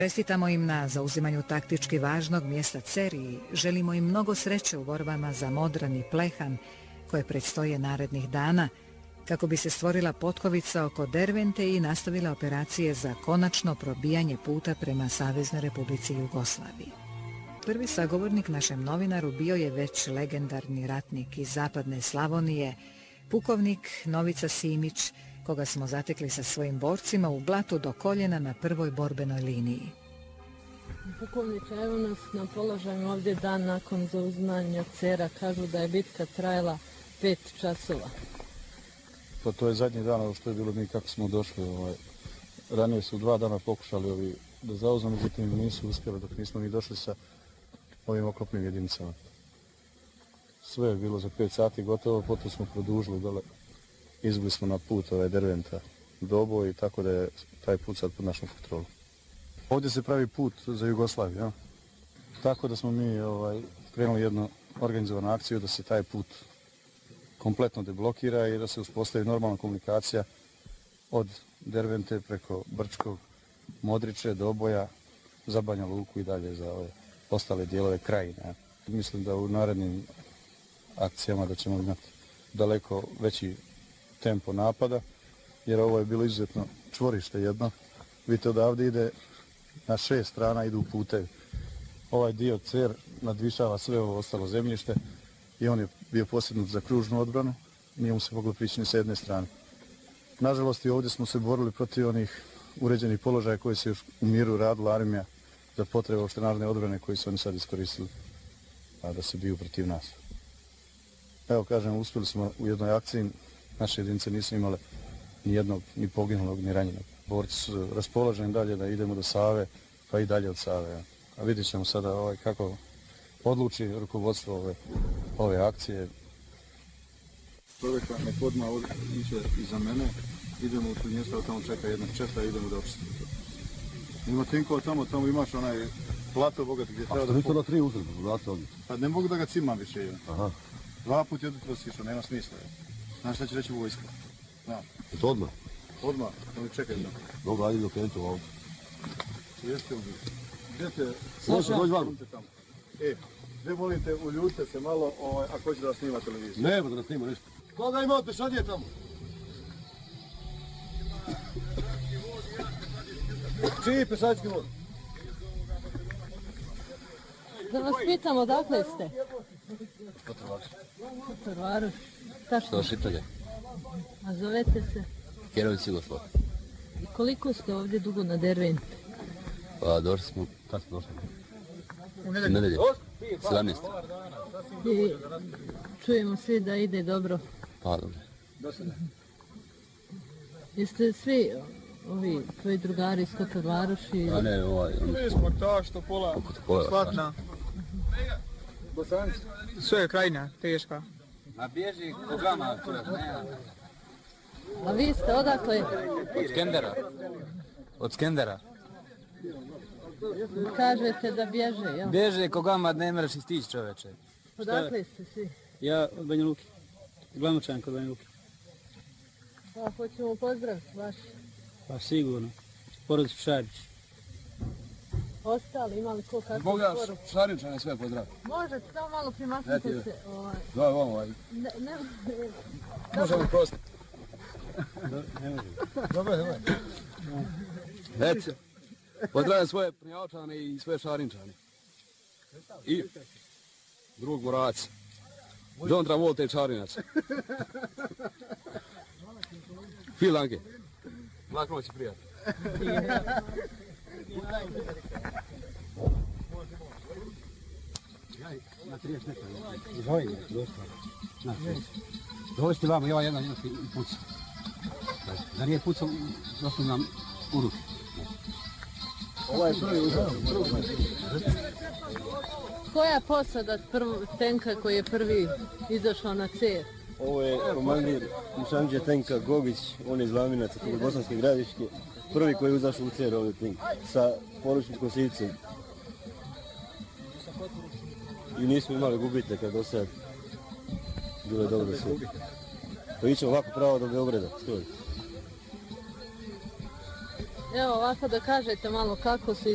Čestitamo im na zauzimanju taktički važnog mjesta Cer i želimo im mnogo sreće u borbama za Modran i Plehan koje predstoje narednih dana, kako bi se stvorila potkovica oko Dervente i nastavila operacije za konačno probijanje puta prema Saveznoj Republici Jugoslaviji. Prvi sagovornik našem novinaru bio je već legendarni ratnik iz zapadne Slavonije, pukovnik Novica Simić, koga smo zatekli sa svojim borcima u blatu do koljena na prvoj borbenoj liniji. Pukovniče, evo nas na položaju ovdje dan nakon zauzimanja Cera. Kažu da je bitka trajala 5 časova. Pa to je zadnji dan što je bilo mi kako smo došli. Ranije su 2 dana pokušali da zauzmu, međutim nisu uspjeli dok nismo mi došli sa ovim oklopnim jedinicama. Sve je bilo za 5 sati gotovo, potom smo produžili dole. Izgubili smo na put Derventa Doboj i tako da je taj put sad pod našom kontrolom. Ovdje se pravi put za Jugoslaviju, ja? Tako da smo mi krenuli jednu organizovanu akciju da se taj put kompletno deblokira i da se uspostavi normalna komunikacija od Dervente preko Brčkog, Modriče, Doboja, za Banja Luku i dalje za ove ostale dijelove krajine. Ja? Mislim da u narednim akcijama da ćemo imati daleko veći tempo napada, jer ovo je bilo izuzetno čvorište jedno. Vidite, odavde ide na 6 strana, idu putevi. Ovaj dio Cer nadvišava sve ovo ostalo zemljište i on je bio posjednut za kružnu odbranu, nije mu se moglo prići ni s jedne strane. Nažalost, i ovdje smo se borili protiv onih uređenih položaja koji se još u miru radila armija za potrebe opšte narodne odbrane koji su oni sad iskoristili da se biju protiv nas. Evo, kažem, uspjeli smo u jednoj akciji, naše jedinice nisu imale ni jednog, ni poginulog, ni ranjenog. Borci su raspoloženi dalje da idemo do Save, pa i dalje od Save. Ja. A vidjet ćemo sada kako odluči rukovodstvo ove akcije. Čovjeka nek odmah iće iza mene, idemo u tu mjesto, tamo čeka jedna četa i idemo da očistimo to. Ima tinkova tamo imaš onaj plato bogat gdje treba da... A što na 3 uzred, vlate ovdje? Pa ne mogu da ga cimam više. Ja. Aha. 2 puta jedu kroz sišao, nema smisla. Ja. Znaš šta će reći vojska? Znam. Je to odmah? Odmah, oni čekaju da. Dobro, ajde dok krenuti u auto. Jeste ovdje. Gdje te... Može, dođi vam. Gdje volite, uljudite se malo ako hoće da vas snima televiziju. Ne, da nas snima nešto. Koga ima pešadije tamo? Čiji pešadijski vod? Da vas pitam, odakle ste? Kotorvaruš. Što Šiptalje? A zovete se? Kerović Jugoslav. I koliko ste ovdje dugo na Derventi? Pa došli smo, kad smo došli? U nedelje. 17. I čujemo svi da ide dobro. Pa dobro. Jeste svi ovi tvoji drugari iz Kotorvaruši? A ne, Mi smo ta što pola Slatna. Bosanci. Sve je krajina, teška. A bježi kogama, čovjek, ne. A vi ste odakle? Od Skendera. Od Skendera. Kažete da bježe, jel? Bježe kogama, ne mreš i stići, čoveče. Odakle ste svi? Ja od Banja Luke. Glavnočan kod Banja Luke. Pa hoćemo pozdraviti vaš. Pa sigurno. Porodić Šarić. Ostali imali ko kakvu Boga poruku? Šarinčane sve pozdrav. Možete, samo malo primaknite se. Da, ovo. Ne, Možemo prosti. Dobar. Eto, pozdravljam svoje Prnjavčane i svoje Šarinčane. I drug Borac. John Travolta i Šarinac. Filanke. Lako noć, prijatno. Na 30 nekada. Izvojite, dosta. Dođite vamo, ja jedan puca. Da nije pucao, dosta nam u ruke. Ovo je prvi uzor. koja posada tenka koji je prvi izašao na Cer? Ovo je komandir Mušanđe tenka Gogić, on je iz Laminaca, kod Bosanske Gradiške. Prvi koji je izašao u Cer ovdje tenk, sa poručnikom Sivcem. I nismo imali gubitaka do sad. Bilo je dobro sve. Pa ićemo ovako pravo do Beograda, stoji. Evo ovako da kažete malo kako su